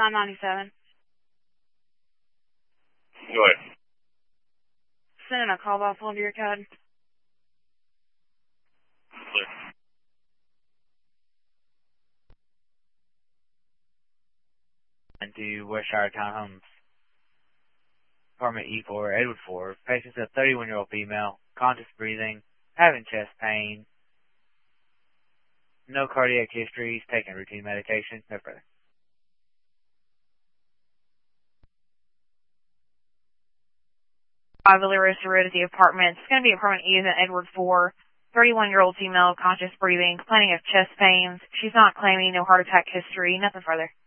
997. Go ahead. Sending a call by phone to your code. Clear. Into Westshire Townhomes. Apartment E4, Edward 4. Patient's a 31-year-old female, conscious breathing, having chest pain, no cardiac histories, taking routine medication, no further. Valerius Road at the apartment. It's going to be apartment E in Edward 4. 31-year-old female, conscious breathing, complaining of chest pains. She's not claiming no heart attack history, nothing further.